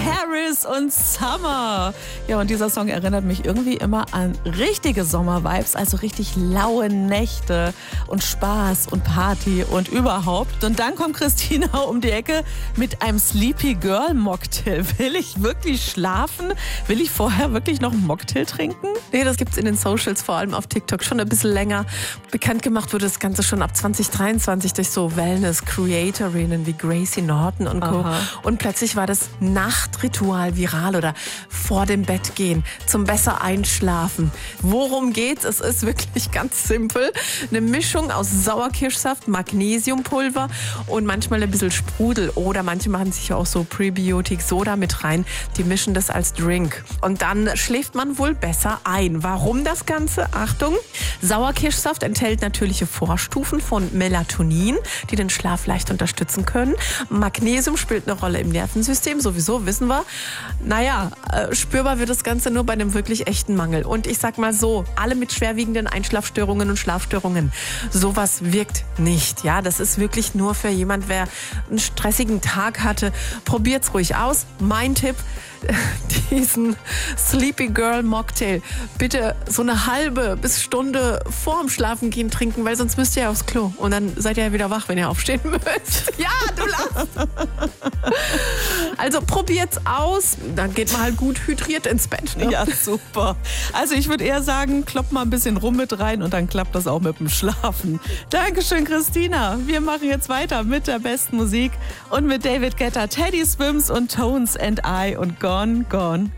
Harris und Summer. Ja, und dieser Song erinnert mich irgendwie immer an richtige Sommervibes, also richtig laue Nächte und Spaß und Party und überhaupt. Und dann kommt Christina um die Ecke mit einem Sleepy Girl Mocktail. Will ich wirklich schlafen? Will ich vorher wirklich noch einen Mocktail trinken? Nee, das gibt's in den Socials, vor allem auf TikTok, schon ein bisschen länger. Bekannt gemacht wurde das Ganze schon ab 2023 durch so Wellness-Creatorinnen wie Gracie Norton und Co. Aha. Und plötzlich war das Nachtritual viral oder vor dem Bett gehen, zum besser einschlafen. Worum geht's? Es ist wirklich ganz simpel. Eine Mischung aus Sauerkirschsaft, Magnesiumpulver und manchmal ein bisschen Sprudel. Oder manche machen sich auch so Prebiotik-Soda mit rein. Die mischen das als Drink. Und dann schläft man wohl besser ein. Warum das Ganze? Achtung, Sauerkirschsaft enthält natürliche Vorstufen von Melatonin, die den Schlaf leicht unterstützen können. Magnesium spielt eine Rolle im Nervensystem, sowieso wissen wir. Naja, spürbar wird das Ganze nur bei einem wirklich echten Mangel. Und ich sag mal so, alle mit schwerwiegenden Einschlafstörungen und Schlafstörungen, sowas wirkt nicht. Ja, das ist wirklich nur für jemand, wer einen stressigen Tag hatte. Probiert's ruhig aus. Mein Tipp, diesen Sleepy Girl Mocktail bitte so eine halbe bis Stunde vorm Schlafengehen trinken, weil sonst müsst ihr ja aufs Klo und dann seid ihr ja wieder wach, wenn ihr aufstehen müsst. Ja, du lachst. Also probiert's aus, dann geht man halt gut hydriert ins Bett. Ne? Ja, super. Also ich würde eher sagen, klopp mal ein bisschen rum mit rein und dann klappt das auch mit dem Schlafen. Dankeschön, Christina. Wir machen jetzt weiter mit der besten Musik und mit David Guetta, Teddy Swims und Tones and I und Gone, Gone.